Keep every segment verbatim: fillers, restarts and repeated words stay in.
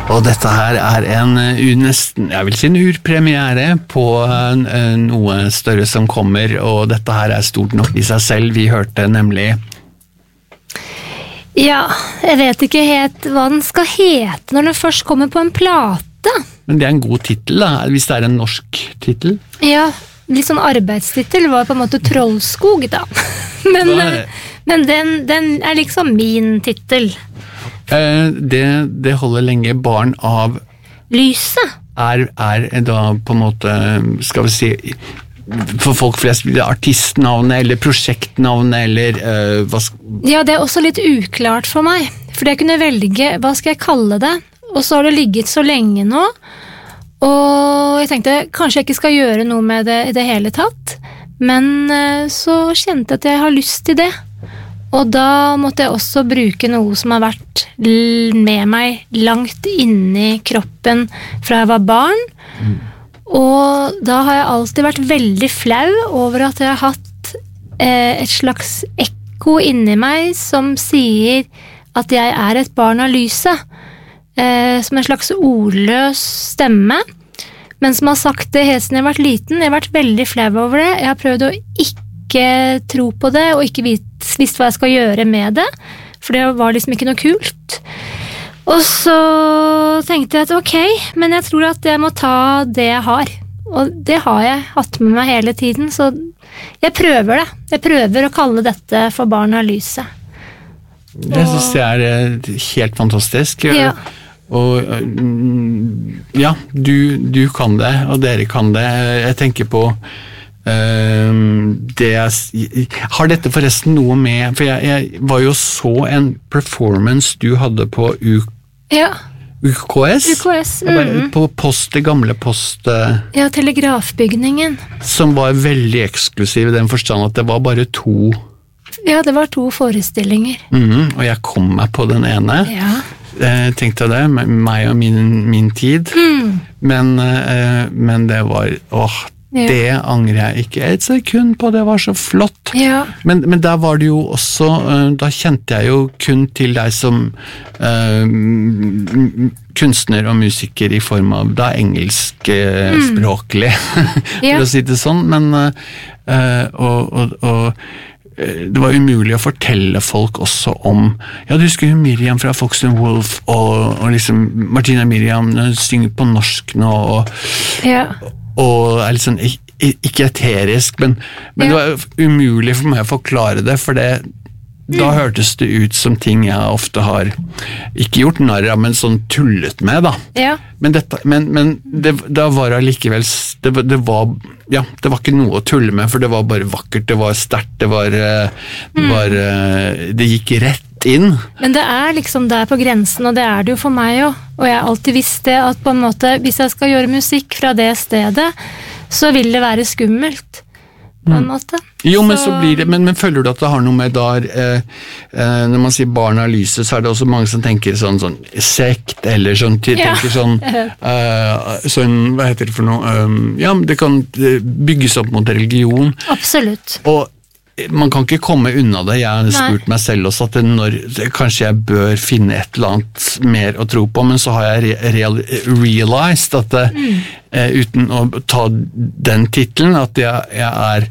Og dette her er en nesten, jeg vil si en urpremiere på noe større som kommer, og dette her er stort nok i seg selv. Vi hørte nemlig... Ja, jeg vet ikke helt hva den skal hete når den først kommer på en plate. Men det er en god titel da, hvis det er en norsk titel. Ja, litt sånn arbeidstitel var på en måte Trollskog da. Men, men den, den er liksom min titel. Det, det holder lenge barn av lyset er, er da på en måte, skal vi si, for folk flest artistnavnet eller prosjektnavnet eller uh, hva skal... Ja, det er også litt uklart for meg, for jeg kunne velge, hva skal jeg kalle det, og så har det ligget så lenge nå, og jeg tenkte kanskje jeg ikke skal gjøre noe med det i det hele tatt, men uh, så kjente jeg at jeg har lyst til det. Og da måtte jeg også bruke noe som har vært med meg langt inni kroppen fra jeg var barn. Mm. Og da har jeg alltid vært veldig flau over at jeg har hatt eh, et slags ekko inni meg som sier at jeg er et barn av lyset. Eh, som en slags ordløs stemme. Men som har sagt det helt siden jeg har vært liten. Jeg har vært veldig flau over det. Jeg har prøvd å ikke ikke tro på det, og ikke visst hva jeg skal gjøre med det, for det var liksom ikke noe kult. Og så tenkte jeg at ok, men jeg tror at jeg må ta det jeg har, og det har jeg hatt med meg hele tiden, så jeg prøver det. Jeg prøver å kalle dette for barn av lyset. Det synes jeg er helt fantastisk. Ja. Og ja, du, du kan det, og dere kan det. Jeg tenker på Uh, det jeg, har dette forresten noe med, for jeg, jeg var jo så en performance du hadde på U, ja. U K S, U K S mm. på post, det gamle post uh, ja, telegrafbygningen som var veldig eksklusiv i den forstand at det var bare to ja, det var to forestillinger mm, og jeg kom meg på den ene ja. uh, tenkte jeg det, meg og min, min tid mm. men, uh, men det var åh, ja. Det angrer jeg ikke et sekund på, det var så flott. Ja. Men, men der var det jo også, da kjente jeg jo kun til deg som uh, kunstner og musiker i form av da engelskspråklig, mm. for ja. Å si det sånn, men uh, og, og, og det var umulig å fortelle folk også om, ja, du husker jo Miriam fra Fox and Wolf, og, og liksom Martina Miriam synger på norsk nå, og ja. Og er litt sånn, ikke eterisk, men, men ja. Det var umulig for meg å forklare det, for det, da mm. hørtes det ut som ting jeg ofte har ikke gjort narr av, men sånn tullet med da. Ja. Men, dette, men, men det, da var det likevel, det, det, var, ja, det var ikke noe å tulle med, for det var bare vakkert, det var sterkt, det var, det, var, det gikk rett inn. Men det er liksom der på grensen, og det er det jo for meg også. Og jeg har alltid visst det, at på en måte, hvis jeg skal gjøre musikk fra det stedet, så vil det være skummelt, på en måte. Jo, men så, så blir det, men, men føler du at det har noe med der, eh, eh, når man sier barn av lyset, så er det også mange som tenker sånn, sånn sekt, eller sånn, tenker ja. sånn, eh, sånn, hva heter det for noe, um, ja, det kan bygges opp mot religion. Absolutt. Og man kan ikke komme unna det. Jeg har spurt Nei. Meg selv også at når, kanskje jeg bør finne et eller annet mer å tro på, men så har jeg real, realized at det, mm. uh, uten å ta den titelen, at jeg, jeg er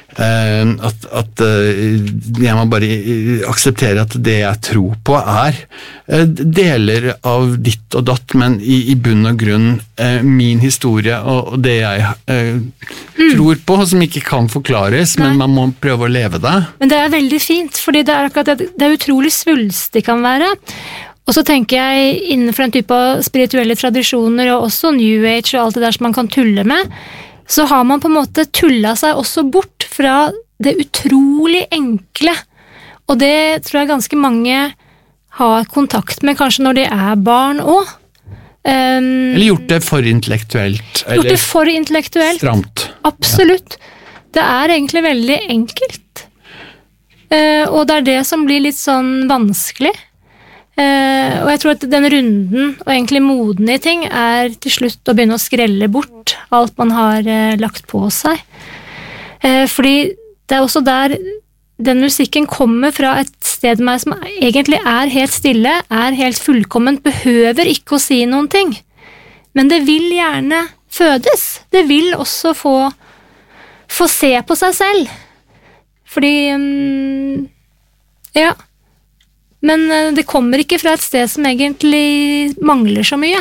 uh, at, at uh, jeg må bare akseptere at det jeg tror på er uh, deler av ditt og datt, men i, i bunn og grunn uh, min historie og, og det jeg uh, mm. tror på, som ikke kan forklares, Nei. Men man må prøve å leve det. Men det er veldig fint, fordi det er akkurat det, det er utrolig svulst det kan være. Og så tenker jeg innenfor en type av spirituelle tradisjoner, og også New Age og alt det der som man kan tulle med, så har man på en måte tullet seg også bort fra det utrolig enkle. Og det tror jeg ganske mange har kontakt med, kanskje når de er barn også. Um, eller gjort det for intellektuelt. Gjort det for intellektuelt. Stramt. Absolutt. Ja. Det er egentlig veldig enkelt. Uh, og det er det som blir litt sånn vanskelig. Uh, og jeg tror at den runden, og egentlig moden i ting, er til slutt å begynne å skrelle bort alt man har uh, lagt på seg. Uh, fordi det er også der den musikken kommer fra et sted med meg som egentlig er helt stille, er helt fullkomment, behøver ikke å si noen ting. Men det vil gjerne fødes. Det vil også få, få se på seg selv. Fordi, um, ja, men det kommer ikke fra et sted som egentlig mangler så mye.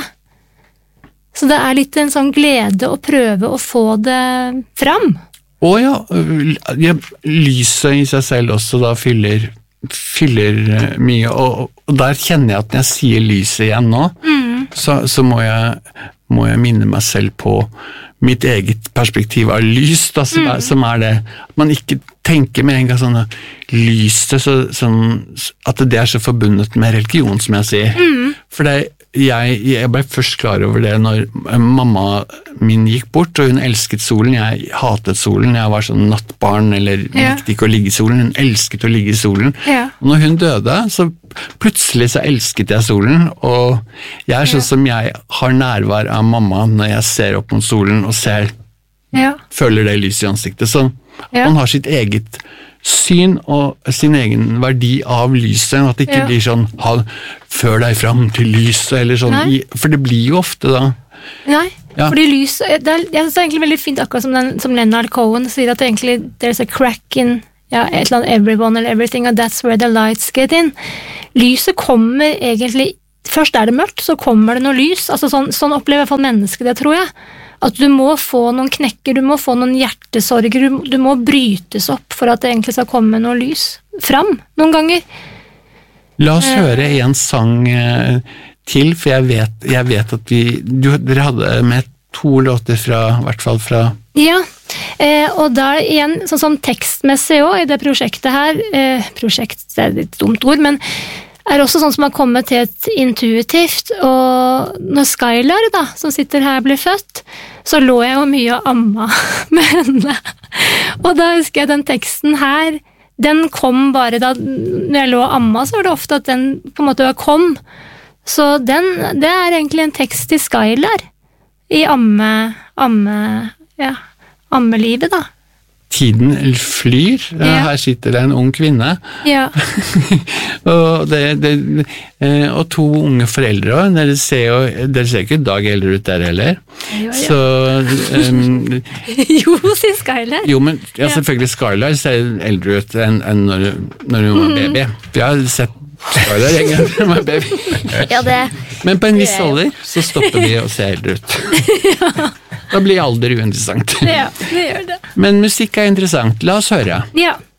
Så det er litt en sånn glede å prøve å få det fram. Å ja, ja, lyset i seg selv også da fyller, fyller mye, og, og der kjenner jeg at når jeg sier lyset igjen nå, mm. så, så må, jeg, må jeg minne meg selv på mitt eget perspektiv av lys, da, som, mm. er, som er det, at man ikke tenker med en gang sånn lyset, så, sånn, at det er så forbundet med religion, som jeg sier. Mm. For det Jeg, jeg ble først klar over det når mamma min gikk bort, og hun elsket solen. Jeg hatet solen, jeg var sånn nattbarn, eller ja. likte ikke å ligge i solen. Hun elsket å ligge i solen. Ja. Og når hun døde, så plutselig så elsket jeg solen, og jeg er sånn ja. som jeg har nærvær av mamma når jeg ser opp mot solen og ser, ja. føler det lyset i ansiktet. Så ja. man har sitt eget syn og sin egen verdi av lyset, at det ikke ja. blir sånn ha, før deg fram til lyset, eller sånn, i, for det blir jo ofte da. Nei, ja. fordi lys, det er, jeg synes det er egentlig veldig fint, akkurat som, den, som Leonard Cohen sier, at det egentlig, there's a crack in ja, et eller annet everyone eller everything, and that's where the lights get in. Lyset kommer egentlig, først er det mørkt, så kommer det noe lys, altså sånn, sånn opplever i hvert fall mennesket det, tror jeg. At du må få noen knekker, du må få noen hjertesorger, du, du må brytes opp for at det egentlig skal komme noe lys fram noen ganger. La oss uh, høre en sang uh, til, for jeg vet, jeg vet at vi, du, dere hadde med to låter fra, i hvert fall fra... Ja, uh, og da igjen, sånn som tekstmessig også, i det prosjektet her, uh, prosjekt, det er et dumt ord, men er også sånn som har kommet helt intuitivt, og når Skylar da, som sitter her, ble født, så lå jeg jo mye og amma med henne. Og da husker jeg den teksten her, den kom bare da, når jeg lå og amma, så var det ofte at den på en måte kom. Så den, det er egentlig en tekst til Skylar, i amme, amme, ja, ammelivet da. Tiden flyr, ja. her sitter det en ung kvinne, ja. og, det, det, og to unge foreldre også. Dere ser jo, dere ser ikke dag eldre ut der heller. Jo, ja. Så, um, jo, sier Skylar. Jo, men ja, selvfølgelig Skylar ser eldre ut enn, enn når, når hun var baby. Jeg har sett Skylar en gang når hun var baby. Ja, det, men på en viss alder så stopper de å se eldre ut. Ja. Da blir alder uinteressant. Ja, det gjør det. Men musikk er interessant. La oss høre. Ja.